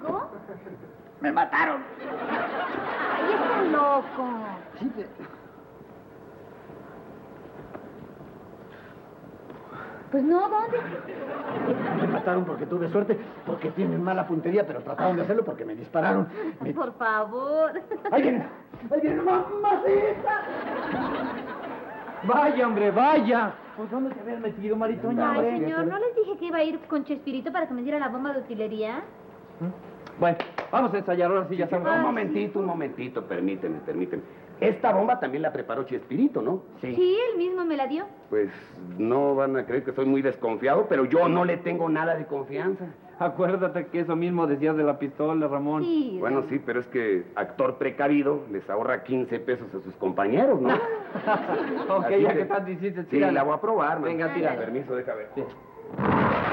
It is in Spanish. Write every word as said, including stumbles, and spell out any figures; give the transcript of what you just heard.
algo? Me mataron. Ay, está loco. Sí, te... Pues no, ¿dónde? Me mataron porque tuve suerte, porque tienen mala puntería, pero trataron de hacerlo porque me dispararon. Me... Por favor. ¡Alguien! ¡Alguien! ¡Mamacita! Vaya, hombre, vaya. ¿Por dónde te habías metido, Maritoña? Ay, hombre? señor, ¿no les dije que iba a ir con Chespirito para que me diera la bomba de utilería? Bueno, vamos a ensayar ahora sí, ya estamos. Un momentito, un momentito, permíteme, permíteme. Esta bomba también la preparó Chespirito, ¿no? Sí, él mismo me la dio. Pues no van a creer que soy muy desconfiado, pero yo no le tengo nada de confianza. Acuérdate que eso mismo decías de la pistola, Ramón. Sí. Bueno, sí, pero es que actor precavido les ahorra quince pesos a sus compañeros, ¿no? Ok, Así ya que- que tanto hiciste, Sí, tírala. la voy a probar, man. Venga, tira. Permiso, deja ver. Sí.